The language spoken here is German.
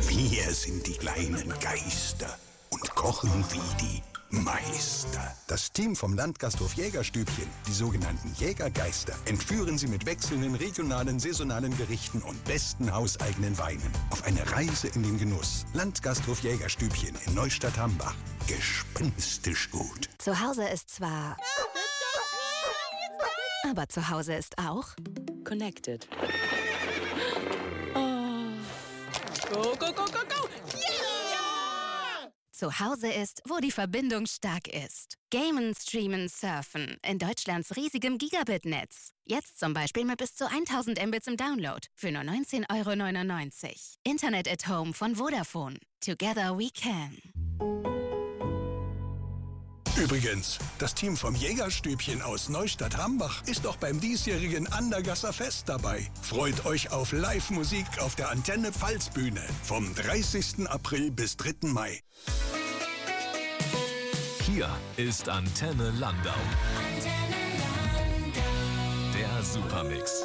Wir sind die kleinen Geister und kochen wie die Meister. Das Team vom Landgasthof Jägerstübchen, die sogenannten Jägergeister, entführen Sie mit wechselnden regionalen, saisonalen Gerichten und besten hauseigenen Weinen auf eine Reise in den Genuss. Landgasthof Jägerstübchen in Neustadt-Hambach. Gespenstisch gut. Zu Hause ist zwar... Aber zu Hause ist auch... Connected. Oh. Go, go, go, go, go! Yeah! Zu Hause ist, wo die Verbindung stark ist. Gamen, Streamen, Surfen in Deutschlands riesigem Gigabit-Netz. Jetzt zum Beispiel mit bis zu 1000 Mbits im Download für nur 19,99 €. Internet at Home von Vodafone. Together we can. Übrigens, das Team vom Jägerstübchen aus Neustadt-Hambach ist auch beim diesjährigen Andergasser Fest dabei. Freut euch auf Live-Musik auf der Antenne Pfalzbühne vom 30. April bis 3. Mai. Hier ist Antenne Landau. Der Supermix.